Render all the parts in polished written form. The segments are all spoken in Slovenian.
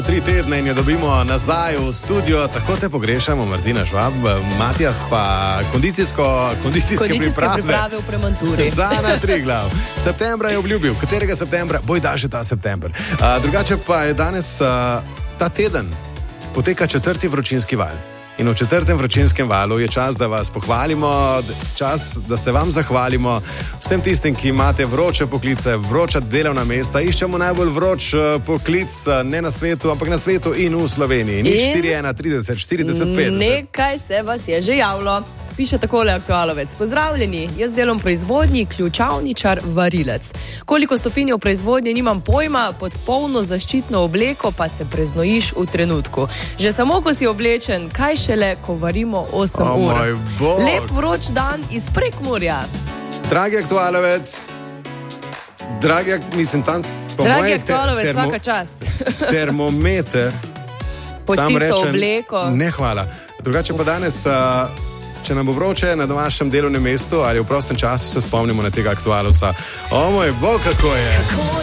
3 tedne in jo dobimo nazaj v studio, tako te pogrešamo, Martina Švab, Matijas pa kondicijske priprave v Premanturi. Zana Triglav. Septembra je obljubil. Katerega septembra? Boj da že ta september. Drugače pa je danes ta teden poteka 4. vročinski val. In v 4. vročinskem valu je čas, da vas pohvalimo, čas, da se vam zahvalimo vsem tistim, ki imate vroče poklice, vroča delovna mesta. Iščemo najbolj vroč poklic, ne na svetu, ampak na svetu in v Sloveniji. Nič 4, 1, 30, 40, 50. Nekaj se vas je že javilo. Piše takole Aktualovec. Pozdravljeni, jaz delam v proizvodnji, ključavničar, varilec. Koliko stopinj v proizvodnji nimam pojma, pod polno zaščitno obleko pa se preznojiš v trenutku. Že samo, ko si oblečen, kaj šele, ko varimo 8 ur. Lep vroč dan iz Prekmurja. Dragi Aktualovec, dragi Aktualovec, svaka čast. Termometer. Pod tisto obleko. Ne, hvala. Drugače pa danes... Če nam bo vroče na vašem delovnem mestu ali v prostem času, se spomnimo na tega Aktualovca. O moj bog, kako je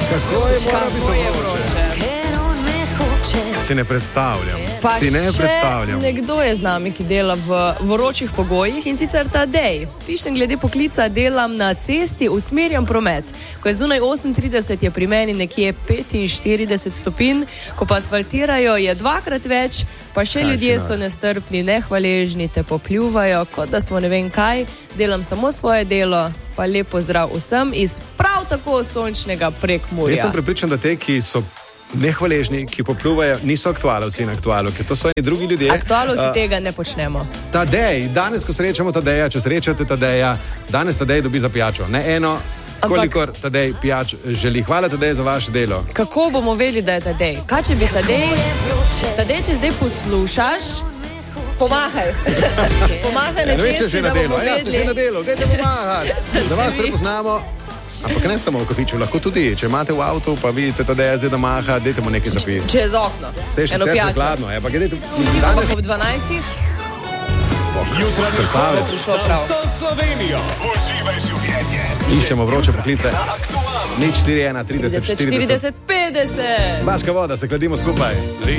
vroče. Si ne predstavljam. Nekdo je z nami, ki dela v vročih pogojih, in sicer Tadej. Pišem glede poklica, delam na cesti, usmerjam promet. Ko je zunaj 38, je pri meni nekje 45 stopinj, ko pa asfaltirajo, je 2-krat več, pa še ljudje so nestrpni, nehvaležni, te popljuvajo, kot da smo ne vem kaj. Delam samo svoje delo, pa lep pozdrav vsem iz prav tako sončnega Prekmurja. Jaz sem prepričan, da te, ki so nehvaležni, ki popluvajo, niso aktualovci in aktualovke, to so eni drugi ljudje. Aktualovci tega ne počnemo. Tadej, danes, ko srečamo Tadeja, če srečate Tadeja, danes Tadej dobi za pijačo. Ne eno, kolikor Tadej pijač želi. Hvala, Tadej, za vaše delo. Kako bomo vedeli, da je Tadej? Kaj če bi Tadej, če zdaj poslušaš, pomahaj. Pomahaj na cesti, da bomo vedeli. Ste že na delu, dajte pomahati. Da vas prepoznamo. Ampak ne samo v kafiču, lahko tudi, če imate v avtu, pa vidite Tadeja zdaj, da maha, dajte mu nekaj zapiti. Čez okno. Eno pijačo. Hladno, pa gledajte. Danes ob 12. Jutranji šport prišlo prav. Slovenijo. Uživaj življenje. Iščemo vroče poklice. Nič 4, 1, 30, 40. 40, 50. Baška voda, se kladimo skupaj.